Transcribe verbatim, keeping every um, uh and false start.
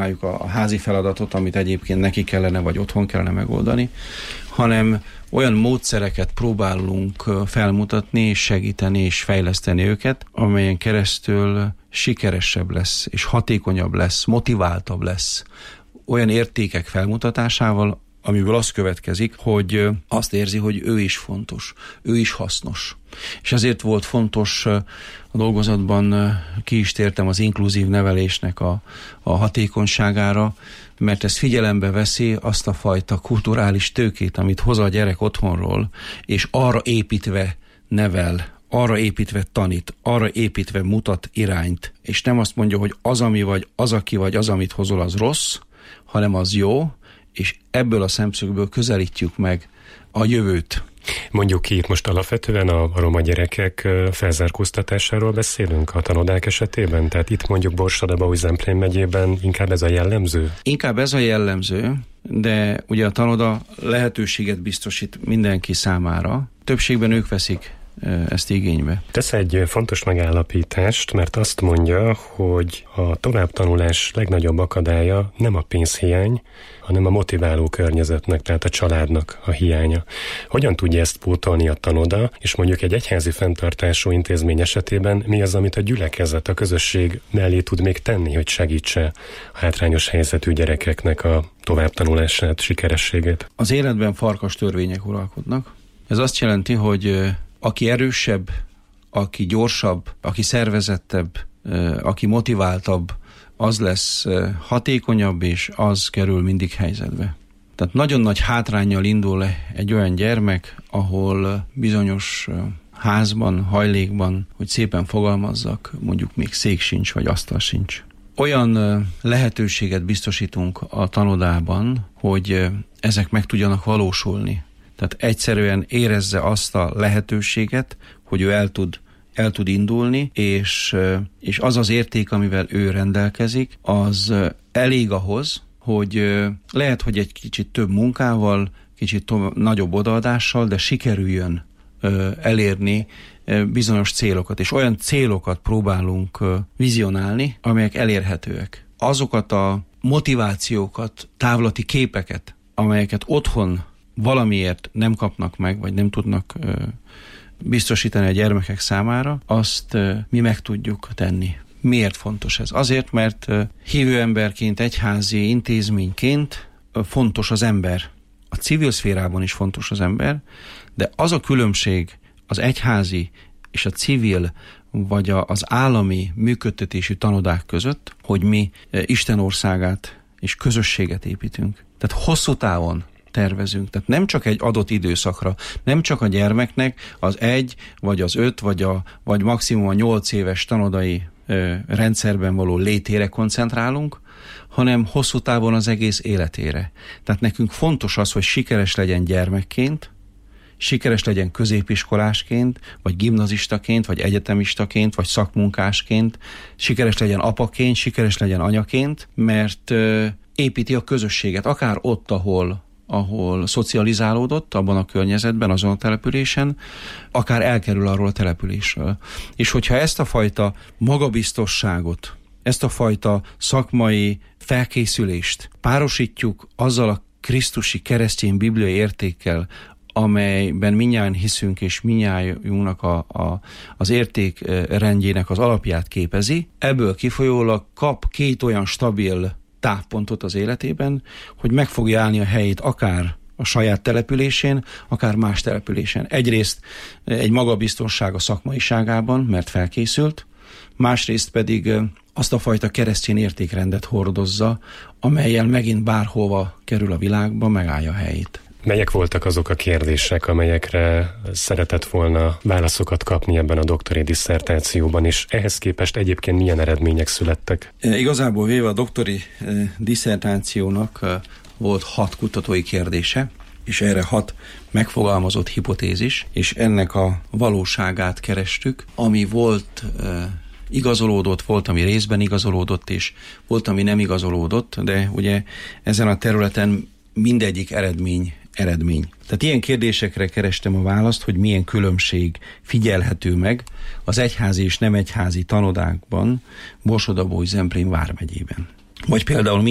csináljuk a, a házi feladatot, amit egyébként neki kellene, vagy otthon kellene megoldani, hanem olyan módszereket próbálunk felmutatni, és segíteni, és fejleszteni őket, amelyen keresztül sikeresebb lesz, és hatékonyabb lesz, motiváltabb lesz olyan értékek felmutatásával, amiből az következik, hogy azt érzi, hogy ő is fontos, ő is hasznos. És ezért volt fontos a dolgozatban, ki is tértem az inkluzív nevelésnek a, a hatékonyságára, mert ez figyelembe veszi azt a fajta kulturális tőkét, amit hoz a gyerek otthonról, és arra építve nevel, arra építve tanít, arra építve mutat irányt, és nem azt mondja, hogy az, ami vagy, az, aki vagy, az, amit hozol, az rossz, hanem az jó, és ebből a szemszögből közelítjük meg a jövőt. Mondjuk ki itt most alapvetően a, a roma gyerekek felzárkóztatásáról beszélünk a tanodák esetében? Tehát itt mondjuk Borsod-Abaúj-Zemplén megyében inkább ez a jellemző? Inkább ez a jellemző, de ugye a tanoda lehetőséget biztosít mindenki számára. Többségben ők veszik ezt igénybe. Tesz egy fontos megállapítást, mert azt mondja, hogy a továbbtanulás legnagyobb akadálya nem a pénzhiány, hanem a motiváló környezetnek, tehát a családnak a hiánya. Hogyan tudja ezt pótolni a tanoda, és mondjuk egy egyházi fenntartású intézmény esetében mi az, amit a gyülekezet, a közösség mellé tud még tenni, hogy segítse a hátrányos helyzetű gyerekeknek a továbbtanulását, sikerességét? Az életben farkas törvények uralkodnak. Ez azt jelenti, hogy aki erősebb, aki gyorsabb, aki szervezettebb, aki motiváltabb, az lesz hatékonyabb, és az kerül mindig helyzetbe. Tehát nagyon nagy hátránnyal indul egy olyan gyermek, ahol bizonyos házban, hajlékban, hogy szépen fogalmazzak, mondjuk még szék sincs, vagy asztal sincs. Olyan lehetőséget biztosítunk a tanodában, hogy ezek meg tudjanak valósulni. Tehát egyszerűen érezze azt a lehetőséget, hogy ő el tud, el tud indulni, és, és az az érték, amivel ő rendelkezik, az elég ahhoz, hogy lehet, hogy egy kicsit több munkával, kicsit to- nagyobb odaadással, de sikerüljön elérni bizonyos célokat, és olyan célokat próbálunk vizionálni, amelyek elérhetőek. Azokat a motivációkat, távlati képeket, amelyeket otthon valamiért nem kapnak meg, vagy nem tudnak ö, biztosítani a gyermekek számára, azt ö, mi meg tudjuk tenni. Miért fontos ez? Azért, mert ö, hívő emberként, egyházi intézményként ö, fontos az ember. A civil szférában is fontos az ember, de az a különbség az egyházi és a civil, vagy a, az állami működtetésű tanodák között, hogy mi ö, Isten országát és közösséget építünk. Tehát hosszú távon tervezünk. Tehát nem csak egy adott időszakra, nem csak a gyermeknek az egy, vagy az öt, vagy, a, vagy maximum a nyolc éves tanodai ö, rendszerben való létére koncentrálunk, hanem hosszú távon az egész életére. Tehát nekünk fontos az, hogy sikeres legyen gyermekként, sikeres legyen középiskolásként, vagy gimnazistaként, vagy egyetemistaként, vagy szakmunkásként, sikeres legyen apaként, sikeres legyen anyaként, mert ö, építi a közösséget, akár ott, ahol ahol szocializálódott, abban a környezetben, azon a településen, akár elkerül arról a településről. És hogyha ezt a fajta magabiztosságot, ezt a fajta szakmai felkészülést párosítjuk azzal a krisztusi keresztény bibliai értékkel, amelyben mindnyájan hiszünk, és mindnyájunknak a, a, az értékrendjének az alapját képezi, ebből kifolyólag kap két olyan stabil távpontot az életében, hogy meg fogja állni a helyét akár a saját településén, akár más településen. Egyrészt egy magabiztonság a szakmaiságában, mert felkészült, másrészt pedig azt a fajta keresztény értékrendet hordozza, amellyel megint bárhova kerül a világba, megállja a helyét. Melyek voltak azok a kérdések, amelyekre szeretett volna válaszokat kapni ebben a doktori disszertációban, és ehhez képest egyébként milyen eredmények születtek? Igazából véve a doktori disszertációnak volt hat kutatói kérdése, és erre hat megfogalmazott hipotézis, és ennek a valóságát kerestük, ami volt igazolódott, volt, ami részben igazolódott, és volt, ami nem igazolódott, de ugye ezen a területen mindegyik eredmény eredmény. Tehát ilyen kérdésekre kerestem a választ, hogy milyen különbség figyelhető meg az egyházi és nem egyházi tanodákban Borsod-Abaúj-Zemplén vármegyében. Vagy például